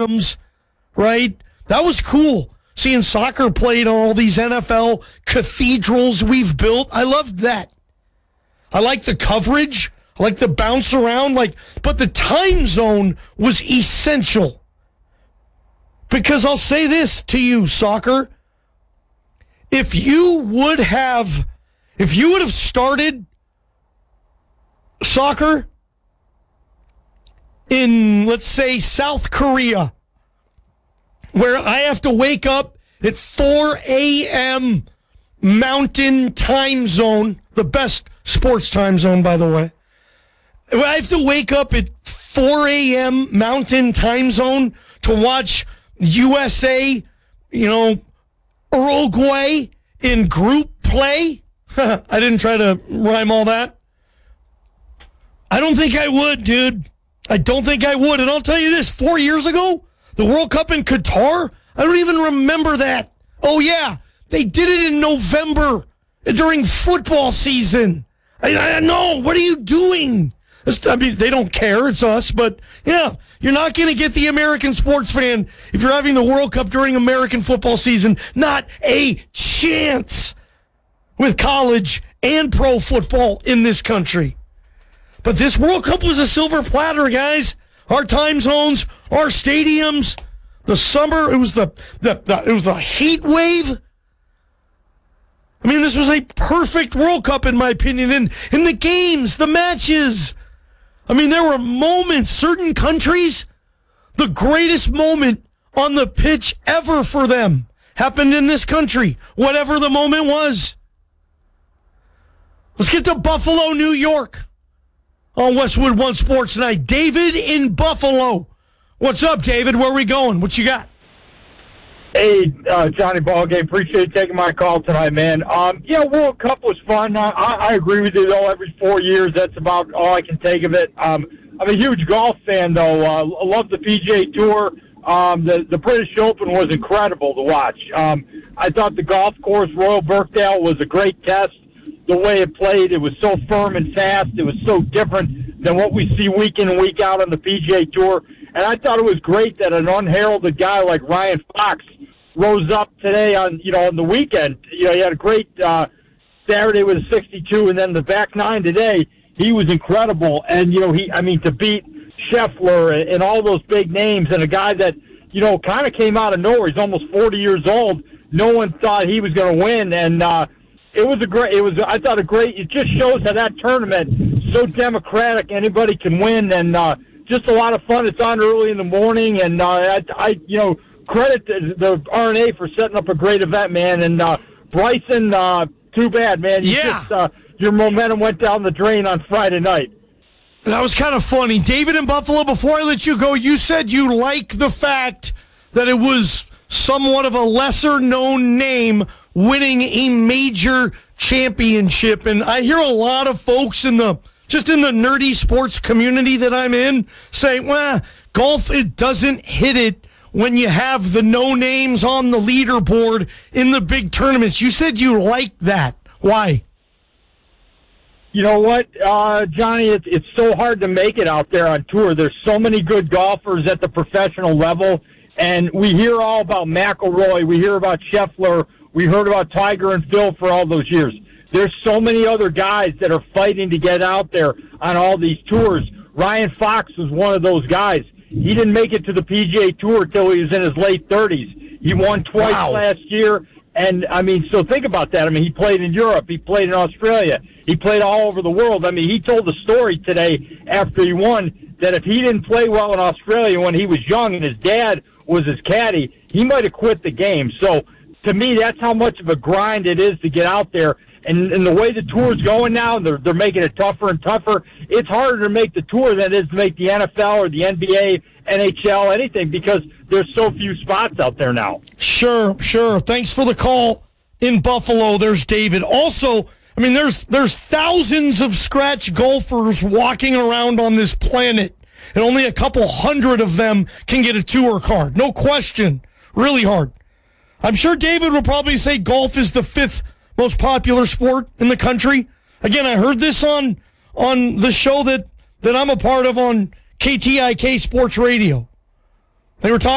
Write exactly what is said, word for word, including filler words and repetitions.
stadiums, right? That was cool. Seeing soccer played on all these N F L cathedrals we've built. I loved that. I like the coverage. I like the bounce around. Like, but the time zone was essential. Because I'll say this to you, soccer. If you would have, if you would have started soccer in, let's say, South Korea, where I have to wake up at four a.m. Mountain time zone, the best sports time zone, by the way. I have to wake up at four a.m. Mountain time zone to watch U S A, you know, Uruguay in group play. I didn't try to rhyme all that. I don't think I would, dude. I don't think I would. And I'll tell you this, four years ago, the World Cup in Qatar, I don't even remember that. Oh, yeah, they did it in November during football season. I, I know, what are you doing? I mean, they don't care, it's us, but yeah, you're not going to get the American sports fan if you're having the World Cup during American football season. Not a chance with college and pro football in this country. But this World Cup was a silver platter, guys. Our time zones, our stadiums, the summer, it was the, the, the it was the heat wave. I mean, this was a perfect World Cup, in my opinion, in, in the games, the matches. I mean, there were moments, certain countries, the greatest moment on the pitch ever for them happened in this country, whatever the moment was. Let's get to Buffalo, New York on Westwood One Sports Night. David in Buffalo. What's up, David? Where are we going? What you got? Hey, uh, Johnny Ballgame. Appreciate you taking my call tonight, man. Um, yeah, World Cup was fun. I, I agree with you, though. Every four years, that's about all I can take of it. Um, I'm a huge golf fan, though. Uh, I love the P G A Tour. Um, the, the British Open was incredible to watch. Um, I thought the golf course, Royal Birkdale, was a great test. The way it played, it was so firm and fast. It was so different than what we see week in and week out on the P G A Tour. And I thought it was great that an unheralded guy like Ryan Fox rose up today on, you know, on the weekend. You know, he had a great uh, Saturday with a sixty-two, and then the back nine today, he was incredible. And, you know, he, I mean, to beat Scheffler and, and all those big names, and a guy that, you know, kind of came out of nowhere. He's almost forty years old. No one thought he was going to win, and uh, it was a great. It was, I thought, a great. It just shows how that tournament so democratic. Anybody can win, and uh, just a lot of fun. It's on early in the morning, and uh, I, I, you know, credit to the R N A for setting up a great event, man. And uh, Bryson, uh, too bad, man. You yeah. Just, uh, your momentum went down the drain on Friday night. That was kind of funny. David in Buffalo, before I let you go, you said you like the fact that it was somewhat of a lesser-known name winning a major championship. And I hear a lot of folks in the just in the nerdy sports community that I'm in say, well, golf, it doesn't hit it when you have the no names on the leaderboard in the big tournaments. You said you like that. Why? You know what, uh, Johnny, it's, it's so hard to make it out there on tour. There's so many good golfers at the professional level, and we hear all about McIlroy. We hear about Scheffler. We heard about Tiger and Phil for all those years. There's so many other guys that are fighting to get out there on all these tours. Ryan Fox was one of those guys. He didn't make it to the P G A Tour until he was in his late thirties. He won twice wow. last year. And, I mean, so think about that. I mean, he played in Europe. He played in Australia. He played all over the world. I mean, he told the story today after he won that if he didn't play well in Australia when he was young and his dad was his caddy, he might have quit the game. So, to me, that's how much of a grind it is to get out there. And, and the way the tour's going now, they're, they're making it tougher and tougher. It's harder to make the tour than it is to make the N F L or the N B A, N H L, anything, because there's so few spots out there now. Sure, sure. Thanks for the call in Buffalo. There's David. Also, I mean, there's there's thousands of scratch golfers walking around on this planet, and only a couple hundred of them can get a tour card. No question. Really hard. I'm sure David will probably say golf is the fifth most popular sport in the country. Again, I heard this on on the show that, that I'm a part of on K T I K Sports Radio. They were talking